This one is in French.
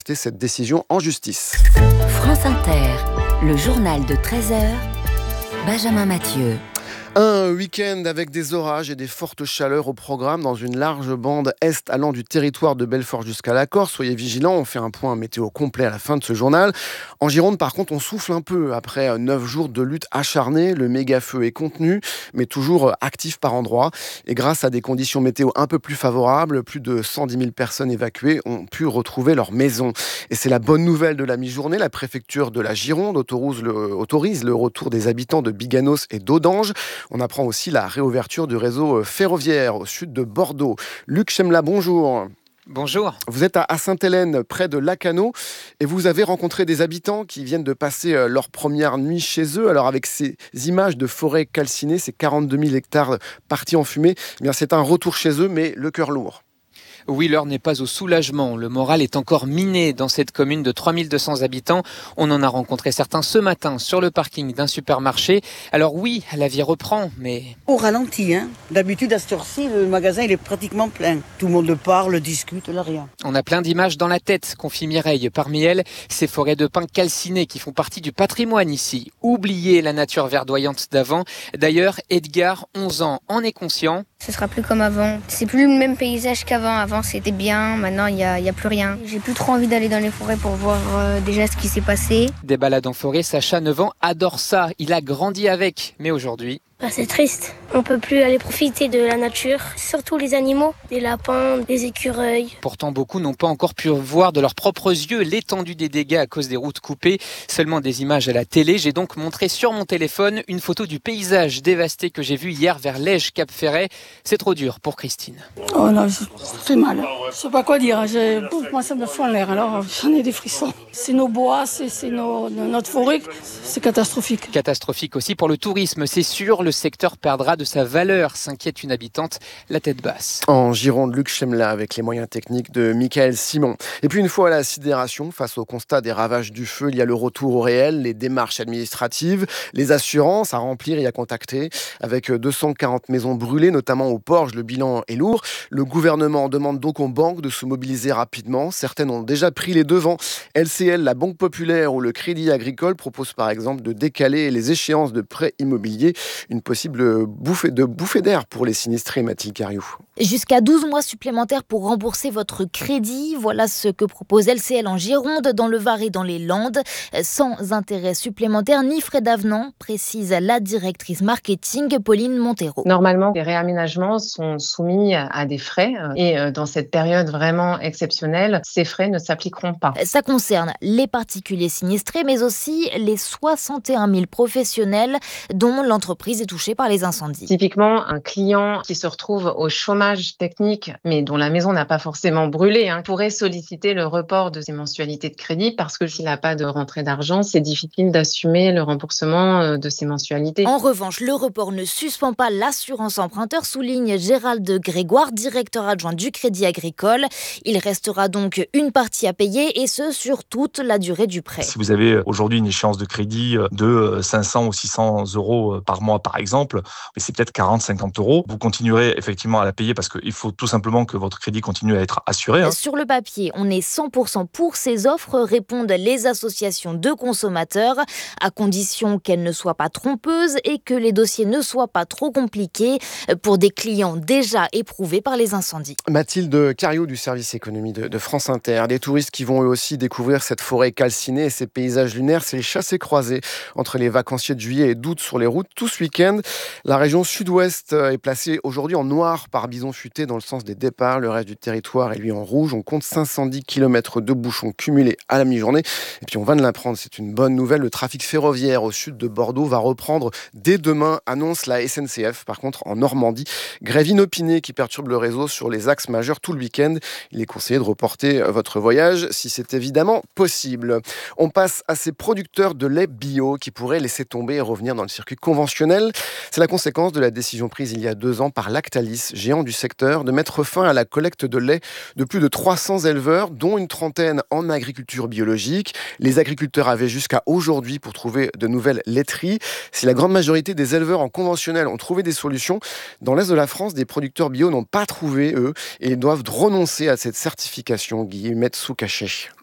cette décision en justice. France Inter, le journal de 13h, Benjamin Mathieu. Un week-end avec des orages et des fortes chaleurs au programme dans une large bande est allant du territoire de Belfort jusqu'à la Corse. Soyez vigilants, on fait un point météo complet à la fin de ce journal. En Gironde, par contre, on souffle un peu. Après 9 jours de lutte acharnée, le méga-feu est contenu, mais toujours actif par endroits. Et grâce à des conditions météo un peu plus favorables, plus de 110 000 personnes évacuées ont pu retrouver leur maison. Et c'est la bonne nouvelle de la mi-journée. La préfecture de la Gironde autorise le retour des habitants de Biganos et d'Audange. On apprend aussi la réouverture du réseau ferroviaire au sud de Bordeaux. Luc Chemla, bonjour. Bonjour. Vous êtes à Sainte-Hélène, près de Lacanau, et vous avez rencontré des habitants qui viennent de passer leur première nuit chez eux. Alors avec ces images de forêt calcinée, ces 42 000 hectares partis en fumée, eh bien c'est un retour chez eux, mais le cœur lourd. Oui, l'heure n'est pas au soulagement. Le moral est encore miné dans cette commune de 3200 habitants. On en a rencontré certains ce matin sur le parking d'un supermarché. Alors oui, la vie reprend, mais... Au ralenti, hein. D'habitude, à cette heure-ci, le magasin il est pratiquement plein. Tout le monde parle, discute, là rien. On a plein d'images dans la tête, confie Mireille. Parmi elles, ces forêts de pins calcinés qui font partie du patrimoine ici. Oubliez la nature verdoyante d'avant. D'ailleurs, Edgar, 11 ans, en est conscient. Ce sera plus comme avant. C'est plus le même paysage qu'avant. Avant, c'était bien. Maintenant, il y a plus rien. J'ai plus trop envie d'aller dans les forêts pour voir déjà ce qui s'est passé. Des balades en forêt, Sacha, 9 ans, adore ça. Il a grandi avec. Mais aujourd'hui... C'est triste. On peut plus aller profiter de la nature, surtout les animaux, des lapins, des écureuils. Pourtant, beaucoup n'ont pas encore pu voir de leurs propres yeux l'étendue des dégâts à cause des routes coupées. Seulement des images à la télé. J'ai donc montré sur mon téléphone une photo du paysage dévasté que j'ai vu hier vers Lège-Cap-Ferret. C'est trop dur pour Christine. Oh là, ça fait mal. Je sais pas quoi dire. Moi, ça me fout en l'air. Alors, j'en ai des frissons. C'est nos bois, c'est notre forêt. C'est catastrophique. Catastrophique aussi pour le tourisme, c'est sûr. Le secteur perdra de sa valeur, s'inquiète une habitante, la tête basse. En Gironde, Luc Chemla avec les moyens techniques de Michael Simon. Et puis une fois à la sidération, face au constat des ravages du feu, il y a le retour au réel, les démarches administratives, les assurances à remplir et à contacter. Avec 240 maisons brûlées, notamment au Porge, le bilan est lourd. Le gouvernement demande donc aux banques de se mobiliser rapidement. Certaines ont déjà pris les devants. LCL, la Banque Populaire ou le Crédit Agricole proposent par exemple de décaler les échéances de prêts immobiliers. Une possible bouffée d'air pour les sinistrés, Mathilde Cariou. Jusqu'à 12 mois supplémentaires pour rembourser votre crédit. Voilà ce que propose LCL en Gironde, dans le Var et dans les Landes. Sans intérêt supplémentaire ni frais d'avenant, précise la directrice marketing Pauline Montero. Normalement, les réaménagements sont soumis à des frais et dans cette période vraiment exceptionnelle, ces frais ne s'appliqueront pas. Ça concerne les particuliers sinistrés, mais aussi les 61 000 professionnels dont l'entreprise est touchée par les incendies. Typiquement, un client qui se retrouve au chômage technique, mais dont la maison n'a pas forcément brûlé, pourrait solliciter le report de ses mensualités de crédit parce que s'il n'a pas de rentrée d'argent, c'est difficile d'assumer le remboursement de ses mensualités. En revanche, le report ne suspend pas l'assurance emprunteur, souligne Gérald Grégoire, directeur adjoint du Crédit Agricole. Il restera donc une partie à payer et ce sur toute la durée du prêt. Si vous avez aujourd'hui une échéance de crédit de 500 ou 600 euros par mois par exemple, mais c'est peut-être 40-50 euros. Vous continuerez effectivement à la payer parce qu'il faut tout simplement que votre crédit continue à être assuré. Sur le papier, on est 100% pour ces offres, répondent les associations de consommateurs, à condition qu'elles ne soient pas trompeuses et que les dossiers ne soient pas trop compliqués pour des clients déjà éprouvés par les incendies. Mathilde Cariou du service économie de France Inter. Des touristes qui vont eux aussi découvrir cette forêt calcinée et ces paysages lunaires, c'est les chassés-croisés entre les vacanciers de juillet et d'août sur les routes tout ce week-end. La région sud-ouest est placée aujourd'hui en noir par bison futé dans le sens des départs. Le reste du territoire est lui en rouge. On compte 510 km de bouchons cumulés à la mi-journée. Et puis on va de l'apprendre, c'est une bonne nouvelle. Le trafic ferroviaire au sud de Bordeaux va reprendre dès demain, annonce la SNCF. Par contre, en Normandie, grève inopinée qui perturbe le réseau sur les axes majeurs tout le week-end. Il est conseillé de reporter votre voyage si c'est évidemment possible. On passe à ces producteurs de lait bio qui pourraient laisser tomber et revenir dans le circuit conventionnel. C'est la conséquence de la décision prise il y a 2 ans par Lactalis, géant du secteur, de mettre fin à la collecte de lait de plus de 300 éleveurs, dont une trentaine en agriculture biologique. Les agriculteurs avaient jusqu'à aujourd'hui pour trouver de nouvelles laiteries. Si la grande majorité des éleveurs en conventionnel ont trouvé des solutions, dans l'Est de la France, des producteurs bio n'ont pas trouvé, eux, et ils doivent renoncer à cette certification. Guillemette Soukaché.